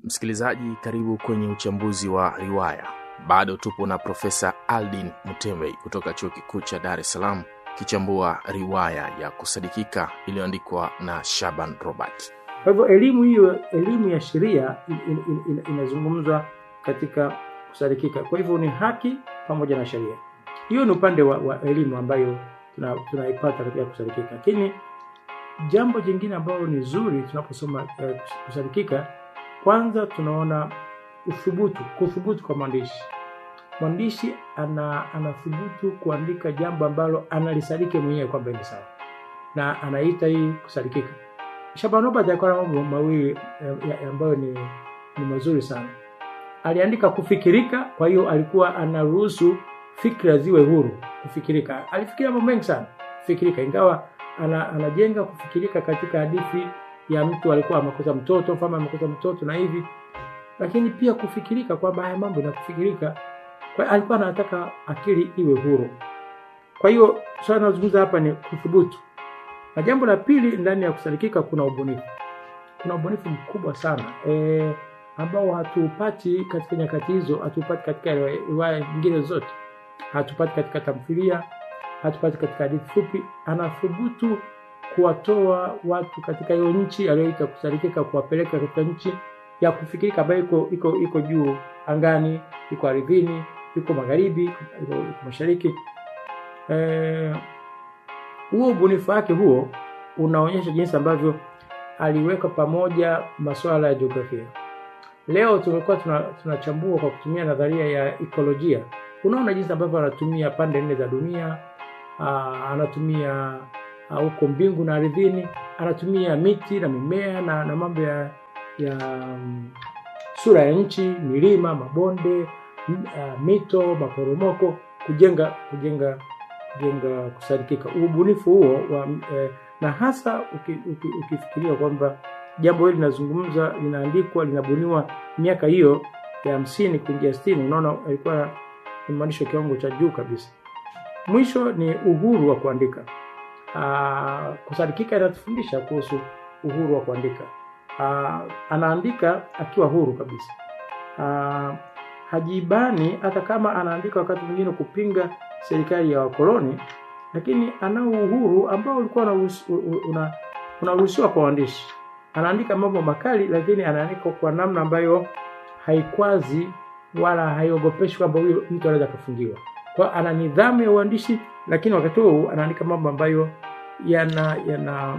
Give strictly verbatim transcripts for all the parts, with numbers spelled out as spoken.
Msikilizaji, karibu kwenye uchambuzi wa riwaya. Bado tupo na Profesa Aldin Mutembei kutoka Chuo Kikuu cha Dar es Salaam kichambua riwaya ya Kusadikika iliyoandikwa na Shaban Robert. Kwa hivyo elimu hiyo, elimu ya sheria inazungumzwa katika Kusadikika. Kwa hivyo ni haki pamoja na sheria. Hiyo ni upande wa, wa elimu ambayo tunaipata tuna katika Kusadikika. Lakini jambo jingine ambalo ni zuri tunaposoma uh, Kusadikika, kwanza tunaona uthubutu, kuthubutu kwa mwandishi. Mwandishi ana anathubutu kuandika jambo ambalo analisadiki mwenyewe kwamba ni sawa, na anaita hii Kusadikika. Shaban Robert alikuwa na mambo mawili ambayo ni, ni mazuri sana. Aliandika kufikirika, kwa hiyo alikuwa anaruhusu fikra ziwe huru kufikirika. Alifikiria mambo mengi sana kufikirika, ingawa ana, anajenga kufikirika katika hadithi ya mtu alikuwa amekosa mtoto, mfano amekosa mtoto na hivi. Lakini pia kufikirika kwamba haya mambo na kufikirika, kwa alikuwa anataka akili iwe huru. Kwa hiyo swala tunazungumza hapa ni kuthubutu. Na jambo la pili, ndani ya Kusadikika kuna ubunifu. Kuna ubunifu mkubwa sana eh ambao hatupati katika nyakati hizo, hatupati katika riwaya nyingine zote. Hatupati katika tamthilia, hatupati katika hadithi fupi. Anathubutu kuwatoa watu katika hiyo nchi aliyoita Kusadikika, kuwapeleka katika nchi ya kufikirika ambayo iko iko iko juu angani, iko ardhini, iko magharibi, iko, iko mashariki. Eh huo ubunifu wake huo unaonyesha jinsi ambavyo aliweka pamoja masuala ya jiografia. Leo tumekuwa tunachambua tuna kwa kutumia nadharia ya ekolojia. Unaona jinsi ambavyo anatumia pande nne za dunia, aa, anatumia huko mbingu na ardhini, anatumia miti na mimea na, na mambo ya, ya um, sura ya nchi, milima, mabonde, m, uh, mito, maporomoko kujenga kujenga kujenga Kusadikika. Ubunifu huo wa, eh, na hasa uki, uki, ukifikiria kwamba jambo hili linazungumza, linaandikwa, linabuniwa miaka hiyo ya hamsini kuingia sitini, unaona alikuwa kumaanisha kiwango cha juu kabisa. Mwisho ni uhuru wa kuandika. Ah, Kusadikika inatufundisha kuhusu uhuru wa kuandika. Ah, anaandika akiwa huru kabisa. Ah, hajibani, hata kama anaandika wakati mwingine kupinga serikali ya wakoloni, lakini ana uhuru ambao ulikuwa una unaruhusiwa kwa waandishi. Anaandika mambo makali, lakini anaandika kwa namna ambayo haikwazi wala haiogopeshi kwamba huyo mtu anaweza kufungiwa. Kwa ana nidhamu ya uandishi, lakini wakati huo anaandika mambo ambayo yana yana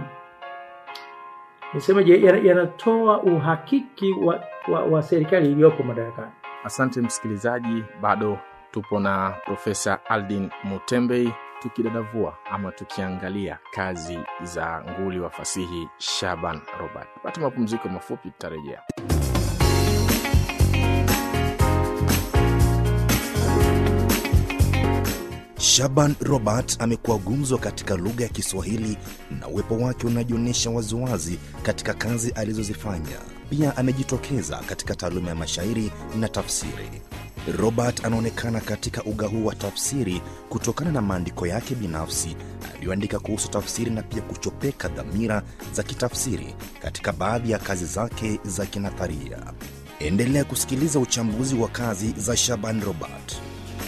nisemaje, yanatoa uhakiki wa, wa, wa serikali iliyopo madarakani. Asante msikilizaji, bado tupo na Profesa Aldin Mutembei tukidadavua ama tukiangalia kazi za nguli wa fasihi Shaban Robert. Pata mapumziko mafupi, tutarejea. Shaban Robert amekuwa gumzo katika lugha ya Kiswahili na uwepo wake unajionyesha waziwazi katika kazi alizozifanya. Pia amejitokeza katika taaluma ya mashairi na tafsiri. Robert anaonekana katika uga huu wa tafsiri kutokana na maandiko yake binafsi aliyoandika kuhusu tafsiri na pia kuchopeka dhamira za kitafsiri katika baadhi ya kazi zake za kinatharia. Endelea kusikiliza uchambuzi wa kazi za Shaban Robert.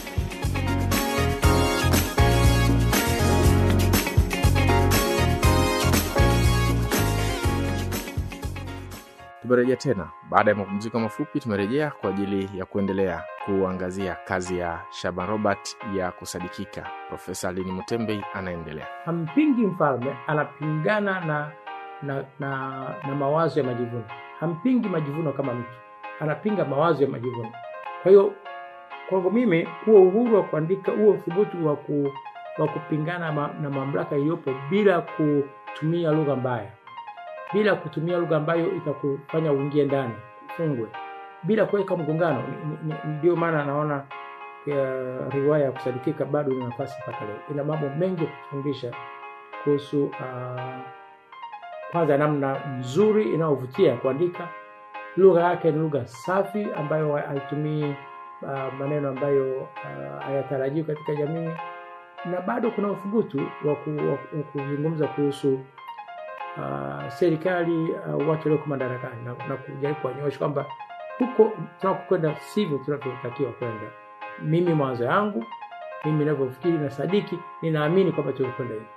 Tumerejea tena. Baada ya mapumziko mafupi tumerejea kwa ajili ya kuendelea kuangazia kazi ya Shaban Robert ya Kusadikika. Profesa Aldin Mutembei anaendelea. Hampingi mfalme, anapingana na na, na na mawazo ya majivuno. Hampingi majivuno kama mtu, anapinga mawazo ya majivuno. Kwa hiyo kwangu mimi huo uhuru wa kuandika, huo uthubutu wa ku, wa kupingana ma, na mamlaka iliyopo bila kutumia lugha mbaya, bila kutumia lugha ambayo itakufanya uingie ndani, fungwe, bila kuweka mgongano. Ndio maana naona ya riwaya ya Kusadikika bado ina nafasi mpaka leo. Ina mambo mengi kufundisha kuhusu uh, kwanza namna nzuri inayovutia kuandika. Lugha yake ni lugha safi ambayo haitumii uh, maneno ambayo uh, hayatarajiwi katika jamii, na bado kuna uthubutu wa kuzungumza kuhusu Uh, serikali uh, watu walioko madarakani na, na kujaribu kuonyesha kwamba huko tunakokwenda sivyo tunavyotakiwa kwenda. Mimi mawazo yangu, mimi ninavyofikiri na sadiki, ninaamini kwamba tunakwenda hivi.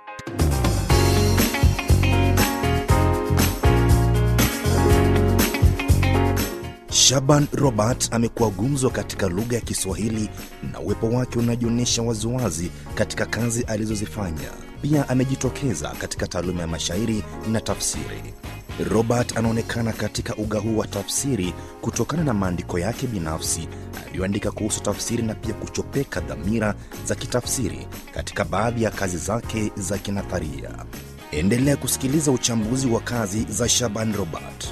Shaban Robert amekuwa gumzo katika lugha ya Kiswahili na uwepo wake unajionyesha waziwazi katika kazi alizozifanya. Pia amejitokeza katika taaluma ya mashairi na tafsiri. Robert anaonekana katika uga huu wa tafsiri kutokana na maandiko yake binafsi aliyoandika kuhusu tafsiri na pia kuchopeka dhamira za kitafsiri katika baadhi ya kazi zake za kinatharia. Endelea kusikiliza uchambuzi wa kazi za Shaban Robert.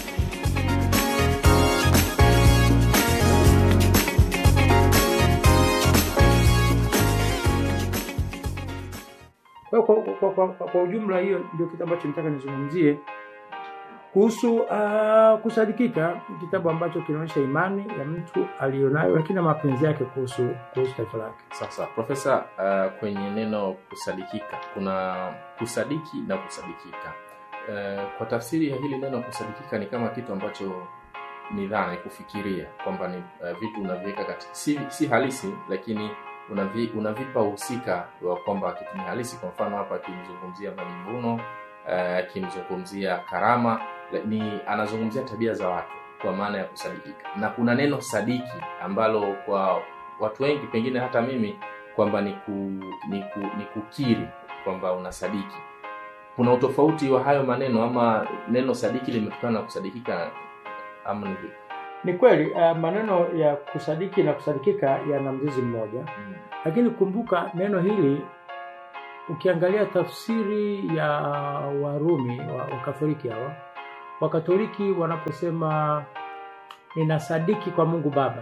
Kwa, kwa, kwa, kwa, kwa, kwa ujumla hiyo ndio kitu ambacho nataka nizungumzie kuhusu uh, kusadikika, kitabu ambacho kinaonyesha imani ya mtu alionayo lakini na mapenzi yake kuhusu kuhusu taifa lake. Sasa Profesa, uh, kwenye neno kusadikika kuna kusadiki na kusadikika. Uh, kwa tafsiri ya hili neno kusadikika ni kama kitu ambacho ni dhana, kufikiria kwamba ni uh, vitu unaviweka katika si, si halisi lakini unavi, unavipa uhusika wa kwamba kitu ni halisi. Kwa mfano hapa akimzungumzia majivuno, akimzungumzia uh, karama, ni anazungumzia tabia za watu kwa maana ya kusadikika. Na kuna neno sadiki ambalo kwa watu wengi, pengine hata mimi, kwamba ni, ku, ni, ku, ni kukiri kwamba unasadiki. Kuna utofauti wa hayo maneno, ama neno sadiki limetokana na kusadikika ama ni vipi? Ni kweli uh, maneno ya kusadiki na kusadikika yana mzizi mmoja. Mm. Lakini kumbuka neno hili ukiangalia tafsiri ya Warumi wa, wa Katoliki hawa, wa Katoliki wanaposema ninasadiki kwa Mungu Baba,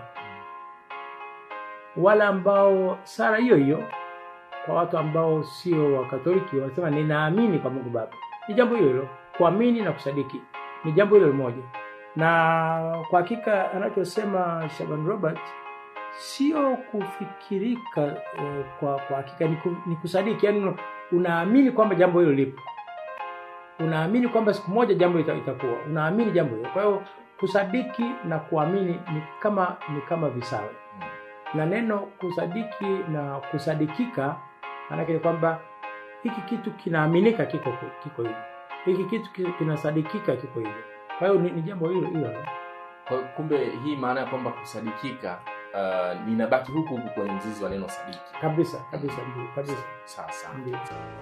wala ambao sara hiyo hiyo kwa watu ambao sio wa Katoliki wanasema ninaamini kwa Mungu Baba. Ni jambo hilo hilo, kuamini na kusadiki ni jambo hilo moja. Na kwa hakika anachosema Shaban Robert sio kufikirika eh, kwa kwa hakika ni, ku, ni kusadiki. Yaani unaamini kwamba jambo hilo lipo, unaamini kwamba siku moja jambo itakuwa, unaamini jambo hilo. Kwa hiyo kusadiki na kuamini ni kama ni kama visawe. Na neno kusadiki na kusadikika maana yake kwamba hiki kitu kinaaminika kiko kiko hivi, hiki kitu kinasadikika kiko hivi. Kwa hiyo ni, ni jambo hilo hilo. Kwa kumbe hii maana ya kwamba kusadikika uh, linabaki huku huku kwenye mzizi wa neno sadiki. Kabisa, kabisa ndio, kabisa. Sasa ndio.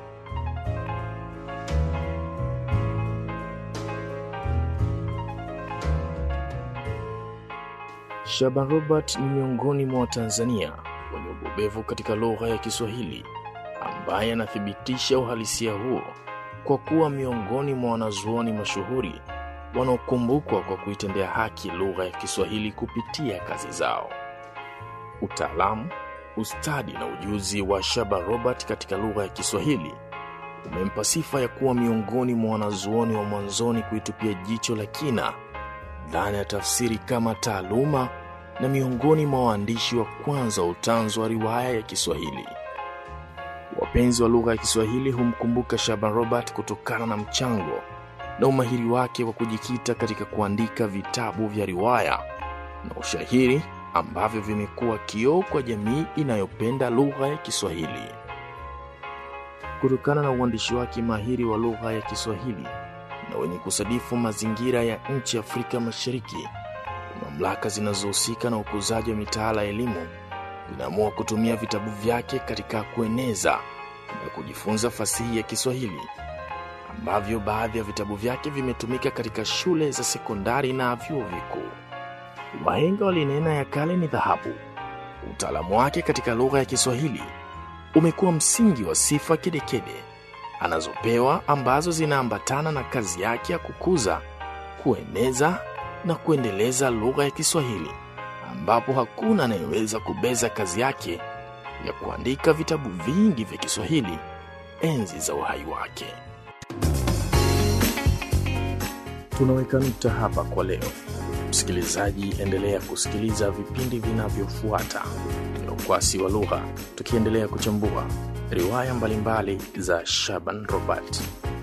Shaban Robert ni miongoni mwa Watanzania wenye ubobevu katika lugha ya Kiswahili, ambaye anathibitisha uhalisia huo kwa kuwa miongoni mwa wanazuoni mashuhuri wanaokumbukwa kwa kuitendea haki lugha ya Kiswahili kupitia kazi zao. Utaalamu, ustadi na ujuzi wa Shaban Robert katika lugha ya Kiswahili umempa sifa ya kuwa miongoni mwa wanazuoni wa mwanzoni kuitupia jicho la kina dhana ya tafsiri kama taaluma, na miongoni mwa waandishi wa kwanza wa utanzu wa riwaya ya Kiswahili. Wapenzi wa lugha ya Kiswahili humkumbuka Shaban Robert kutokana na mchango na umahiri wake wa kujikita katika kuandika vitabu vya riwaya na ushairi ambavyo vimekuwa kioo kwa jamii inayopenda lugha ya Kiswahili. Kutokana na uandishi wake mahiri wa lugha ya Kiswahili na wenye kusadifu mazingira ya nchi Afrika Mashariki, mamlaka zinazohusika na ukuzaji wa mitaala ya elimu zinaamua kutumia vitabu vyake katika kueneza na kujifunza fasihi ya Kiswahili, ambavyo baadhi ya vitabu vyake vimetumika katika shule za sekondari na vyuo vikuu. Wahenga walinena ya kale ni dhahabu. Utaalamu wake katika lugha ya Kiswahili umekuwa msingi wa sifa kedekede anazopewa, ambazo zinaambatana na kazi yake ya kukuza, kueneza na kuendeleza lugha ya Kiswahili, ambapo hakuna anayeweza kubeza kazi yake ya kuandika vitabu vingi vya Kiswahili enzi za uhai wake. Tunaweka nukta hapa kwa leo. Msikilizaji, endelea kusikiliza vipindi vinavyofuata vya Ukwasi wa Lugha, tukiendelea kuchambua riwaya mbalimbali za Shaban Robert.